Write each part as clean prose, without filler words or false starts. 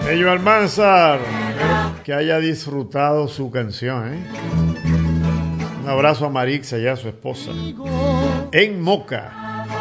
Ello Almanzar, que haya disfrutado su canción, ¿eh? Un abrazo a Marixa y a su esposa en Moca.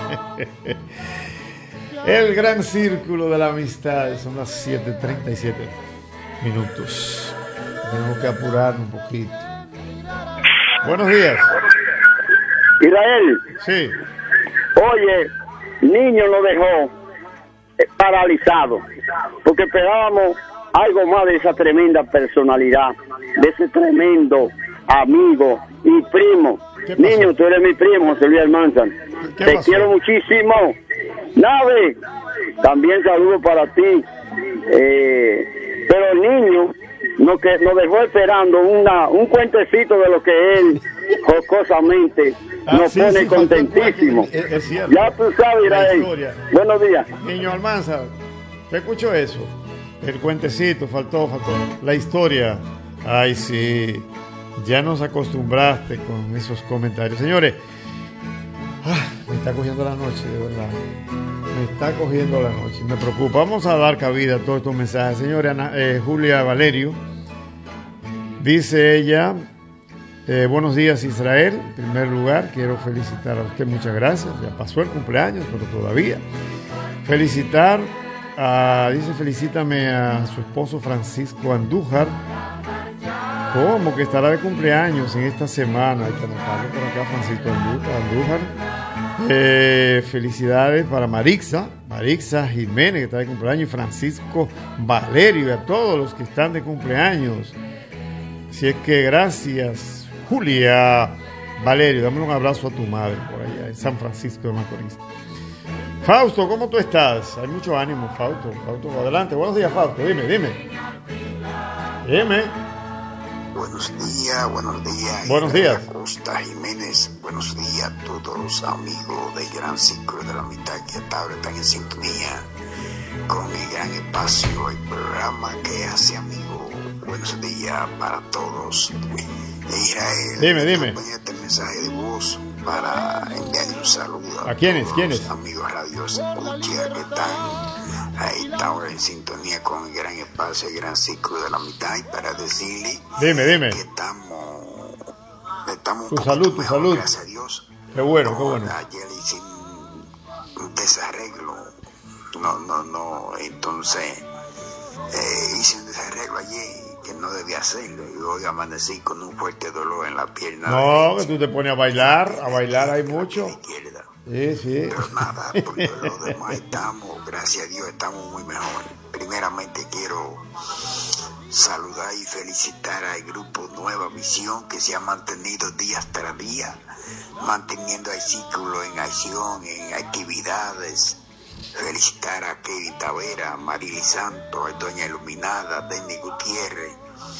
El gran círculo de la amistad. Son las 7:37 minutos. Tenemos que apurar un poquito. Buenos días. Israel. Sí. Oye, niño nos dejó paralizado, porque esperábamos algo más de esa tremenda personalidad, de ese tremendo amigo y primo. Niño, tú eres mi primo, José Luis Almanzar. Te quiero muchísimo. Nave, también saludo para ti. Pero el niño nos dejó esperando un cuentecito de lo que él jocosamente nos pone contentísimo. Es cierto. Ya tú sabes, Israel. Buenos días. Niño Almanzar, ¿te escuchó eso? El cuentecito, faltó. La historia. Ay, sí. Ya nos acostumbraste con esos comentarios. Señores, me está cogiendo la noche, de verdad. Me está cogiendo la noche. Me preocupa. Vamos a dar cabida a todos estos mensajes. Señora Julia Valerio, dice ella, buenos días, Israel. En primer lugar, quiero felicitar a usted. Muchas gracias. Ya pasó el cumpleaños, pero todavía. Felicitar dice, felicítame a su esposo Francisco Andújar. ¿Cómo que estará de cumpleaños en esta semana? Hay que anotarlo por acá, Francisco Andújar. Felicidades para Marixa Jiménez, que está de cumpleaños, y Francisco Valerio, y a todos los que están de cumpleaños. Así es que gracias, Julia Valerio. Dame un abrazo a tu madre por allá en San Francisco de Macorís. Fausto, ¿cómo tú estás? Hay mucho ánimo, Fausto, adelante. Buenos días, Fausto, dime. Buenos días. Buenos días. Costa Jiménez, buenos días a todos los amigos del Gran Círculo de la Amistad que hasta ahora están en sintonía con el Gran Espacio, el programa que hace amigos. Buenos días para todos. Israel, dime. Este mensaje de voz para enviarle un saludo ¿A quiénes? Los amigos radios escucha que están a esta hora en sintonía con el Gran Espacio, el Gran Círculo de la Amistad, y para decirle dime. que estamos tu salud. Gracias a Dios. Qué bueno. Ayer hice un desarreglo. No. Entonces, hice un desarreglo ayer que no debía hacerlo. Y hoy amanecí con un fuerte dolor en la pierna. No, que tú te pones a bailar hay mucho. Sí. Pero nada, por lo demás estamos, gracias a Dios, estamos muy mejor. Primeramente quiero saludar y felicitar al grupo Nueva Visión, que se ha mantenido día tras día, manteniendo el círculo en acción, en actividades. Felicitar a Kevin Tavera, Marily Santos, a Doña Iluminada, Denny Gutiérrez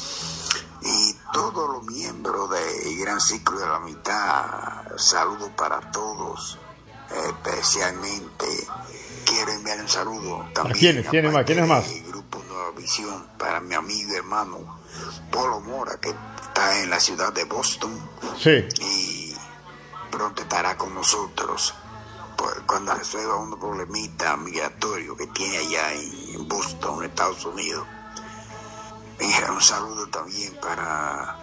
y todos los miembros del Gran Círculo de la Amistad. Saludos para todos. Especialmente quiero enviar un saludo también ¿A quiénes más? El grupo Nueva Visión, para mi amigo y hermano Polo Mora, que está en la ciudad de Boston. Sí. Y pronto estará con nosotros cuando resuelva un problemita migratorio que tiene allá en Boston, Estados Unidos. Un saludo también para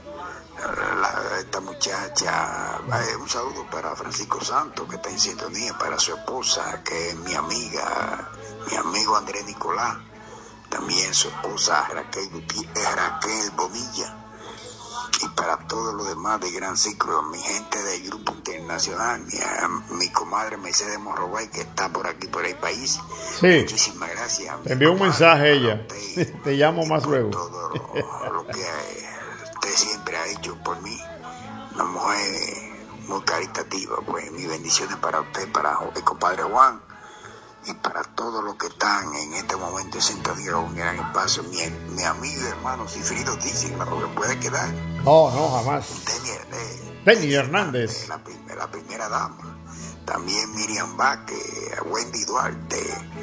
esta muchacha, un saludo para Francisco Santos, que está en sintonía, para su esposa, que es mi amigo Andrés Nicolás, también su esposa Raquel Bonilla, y para todos los demás del Gran Círculo, mi gente del Grupo Internacional, mi comadre Mercedes Morrobay, que está por aquí, por el país. Sí. Muchísimas gracias. Te envió un mensaje ella. Te llamo más luego. Todo lo que usted siempre ha hecho por mí, una mujer muy caritativa. Pues mis bendiciones para usted, para el compadre Juan, y para todos los que están en este momento en sintonía con un gran espacio. Mi amigo y hermano Cifrido dice, no lo puede quedar. No, jamás. Denny Hernández, la primera dama. También Miriam Vázquez, Wendy Duarte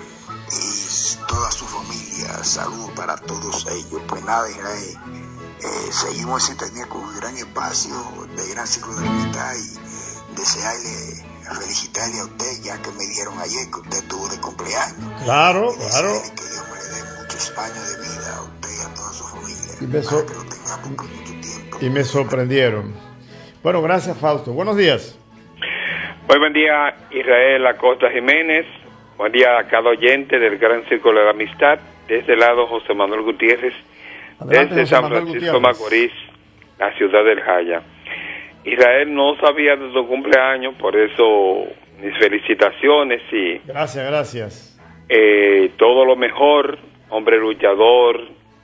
y toda su familia. Saludos para todos ellos. Pues nada, Israel, seguimos en sintonía con un gran espacio de Gran Círculo de la Amistad, y desearle, felicitarle a usted, ya que me dieron ayer que usted estuvo de cumpleaños. Claro. Que Dios me le dé muchos años de vida a usted y a toda su familia. Y para que lo tengamos por mucho tiempo. Y me sorprendieron. Bueno, gracias, Fausto. Buenos días. Muy buen día, Israel Acosta Jiménez. Buen día a cada oyente del Gran Círculo de la Amistad. De este lado, José Manuel Gutiérrez. Adelante, desde José San Manuel Francisco Gutiérrez. Macorís, la ciudad del Jaya. Israel, no sabía de tu cumpleaños, por eso mis felicitaciones y Gracias. todo lo mejor, hombre luchador.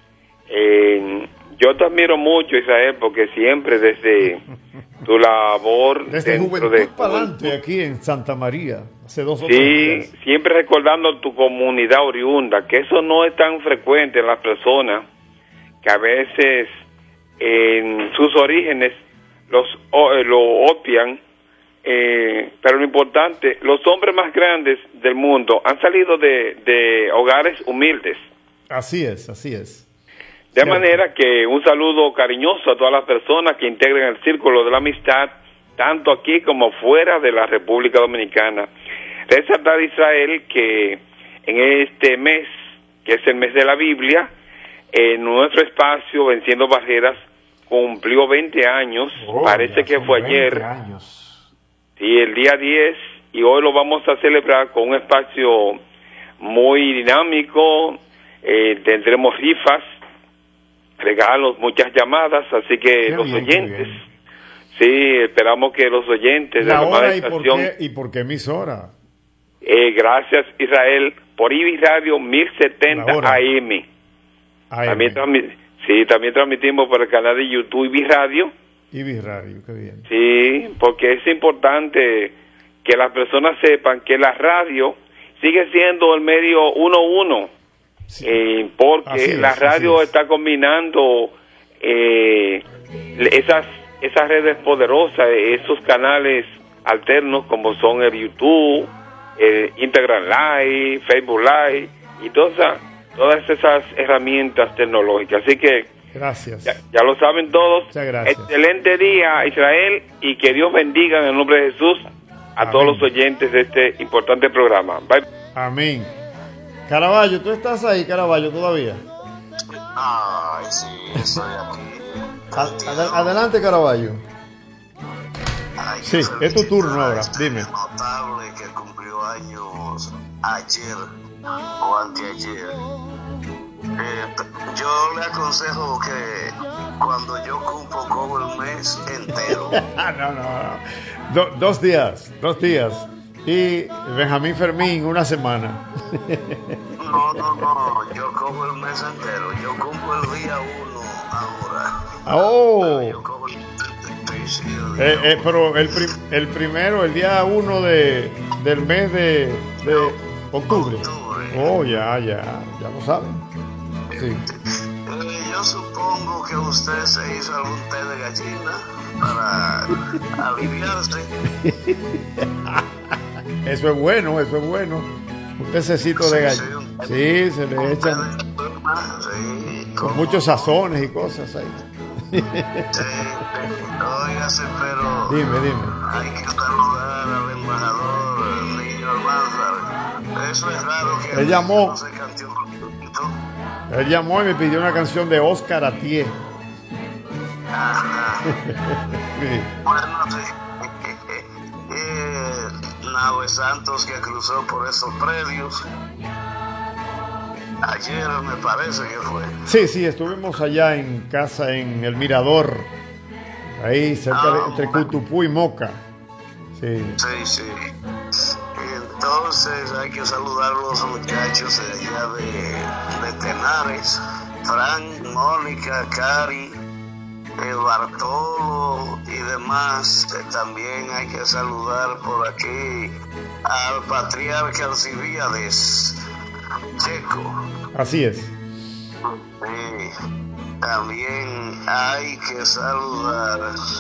Yo te admiro mucho, Israel, porque siempre desde tu labor Desde dentro Juventud de para adelante, aquí en Santa María, hace 2 o 3 sí, días. siempre recordando tu comunidad oriunda, que eso no es tan frecuente en las personas, que a veces en sus orígenes lo obvian, pero lo importante, los hombres más grandes del mundo han salido de hogares humildes. Así es. De manera que un saludo cariñoso a todas las personas que integran el círculo de la amistad, tanto aquí como fuera de la República Dominicana. Resaltar, Israel, que en este mes, que es el mes de la Biblia, nuestro espacio Venciendo Barreras cumplió 20 años, parece que fue ayer. Sí, el día 10, y hoy lo vamos a celebrar con un espacio muy dinámico. Tendremos rifas, regalos, muchas llamadas, así que los oyentes, sí, esperamos que los oyentes de la hora estación, y por qué emisora. Gracias, Israel, por IBI Radio 1070 AM. También transmitimos por el canal de YouTube IBI Radio. IBI Radio, qué bien. Sí, porque es importante que las personas sepan que la radio sigue siendo el medio 1-1. Sí. Porque la radio está combinando esas redes poderosas, esos canales alternos como son el YouTube, el Instagram Live, Facebook Live y todas esas herramientas tecnológicas. Así que gracias. Ya lo saben todos. Muchas gracias. Excelente día, Israel, y que Dios bendiga en el nombre de Jesús a todos los oyentes de este importante programa. Bye. Amén. Caraballo, ¿tú estás ahí, Caraballo, todavía? Ay, sí, estoy aquí. Adelante, Caraballo. Ay, sí, es tu turno ahora, dime. Notable que cumplió años ayer o anteayer. Yo le aconsejo que cuando yo cumplo como el mes entero. No. 2 días. Y Benjamín Fermín, 1 semana. No, yo como el mes entero. Yo cumplo el día 1 ahora. Yo como pero el primero, el día 1 del mes de octubre. Ya lo saben. Sí. Yo supongo que usted se hizo algún té de gallina para aliviarse. Eso es bueno. Un tececito de gallina. Sí, se le echan con muchos sazones y cosas ahí. Óigase, pero dime. Hay que saludar al embajador, el niño Almanzar. Eso es raro que él llamó. No se cante un poquito. Él llamó y me pidió una canción de Oscar Atié. Sí. Bueno, sí. Nahue Santos, que cruzó por esos predios. Ayer me parece que fue. Sí, estuvimos allá en casa en el Mirador, ahí cerca entre Cutupú y Moca. Sí. Entonces hay que saludar a los muchachos de allá de Tenares, Frank, Mónica, Cari, Bartolo y demás. También hay que saludar por aquí al patriarca Alcibiades Checo. Así es. También hay que saludar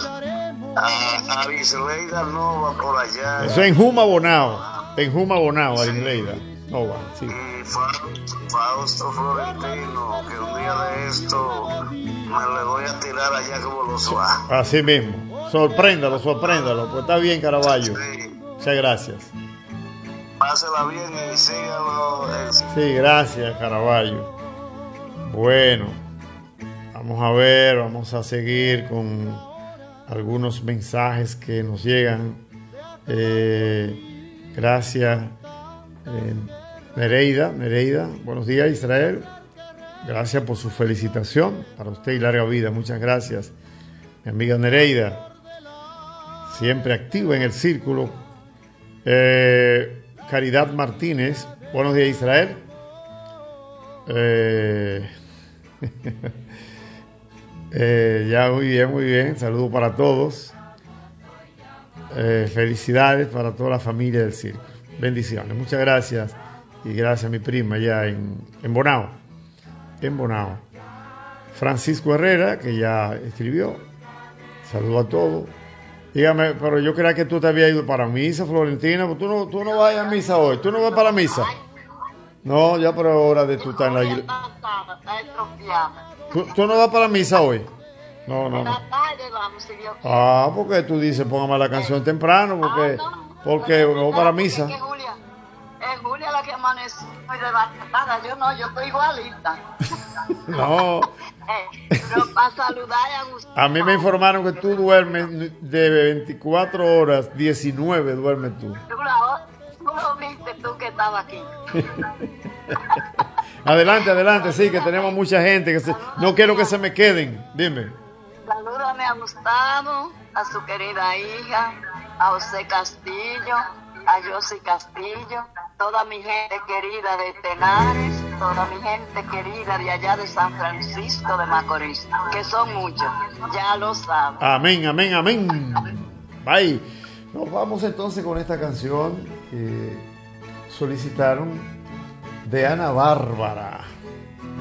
a Arisleida Nova por allá. Eso en Juma Bonao, Arisleida Nova, sí. Y Fausto Florentino, que un día de esto me le voy a tirar allá como los suá. Así mismo. Sorpréndalo, pues está bien, Caraballo. Sí. Muchas gracias. Pásela bien y síganlo. Sí, gracias, Caraballo. Bueno, vamos a ver, vamos a seguir con algunos mensajes que nos llegan. Gracias, Nereida, buenos días, Israel. Gracias por su felicitación para usted y larga vida. Muchas gracias, mi amiga Nereida, siempre activa en el círculo. Caridad Martínez, buenos días, Israel. Ya, muy bien. Saludos para todos. Felicidades para toda la familia del circo. Bendiciones. Muchas gracias. Y gracias a mi prima allá en Bonao. Francisco Herrera, que ya escribió. Saludos a todos. Dígame, pero yo creía que tú te habías ido para misa, Florentina. Tú no vas a misa hoy. ¿Tú no vas para misa? No, ya por hora de tú estar en la iglesia. ¿Tú no vas para misa hoy? No. Porque tú dices, póngame la canción temprano, porque me voy para misa. Es Julia la que amanece muy devastada. Yo estoy igualita. No. Pero para saludar a Gustavo. A mí me informaron que tú duermes de 24 horas, 19 duermes tú. Tú lo viste tú que estaba aquí. Adelante, sí, que tenemos mucha gente. No quiero que se me queden. Dime. Salúdame a Gustavo, a su querida hija, a José Castillo, a Yossi Castillo, toda mi gente querida de Tenares, toda mi gente querida de allá de San Francisco de Macorís, que son muchos, ya lo saben. Amén. Bye. Nos vamos entonces con esta canción que solicitaron de Ana Bárbara.